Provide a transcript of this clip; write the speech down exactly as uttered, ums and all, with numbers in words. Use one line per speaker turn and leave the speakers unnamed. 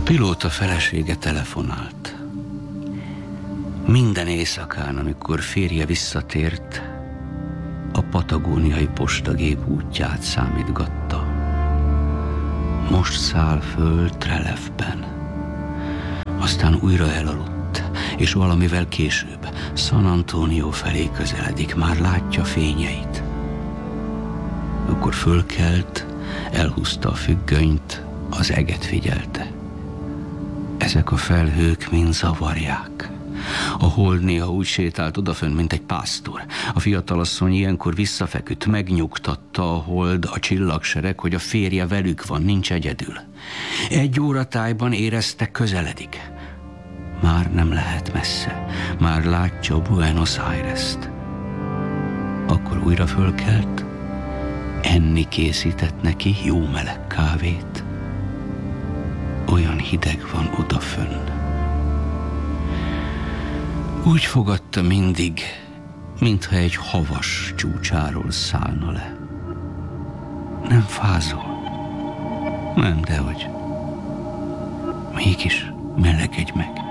pilóta felesége telefonált. Minden éjszakán, amikor férje visszatért, a patagóniai postagép útját számítgatta. Most száll föl Trelevben. Aztán újra elaludt, és valamivel később San Antonio felé közeledik, már látja fényeit. Akkor fölkelt, elhúzta a függönyt, az eget figyelte. Ezek a felhők mind zavarják. A hold néha úgy sétált odafönn, mint egy pásztor. A fiatalasszony ilyenkor visszafeküdt, megnyugtatta a hold, a csillagsereg, hogy a férje velük van, nincs egyedül. Egy óra tájban érezte, közeledik. Már nem lehet messze, már látja Buenos Aires-t. Akkor újra fölkelt, enni készített neki jó meleg kávét. Olyan hideg van odafönn. Úgy fogadta mindig, mintha egy havas csúcsáról szállna le. Nem fázol. Nem, dehogy. Mégis melegedj meg.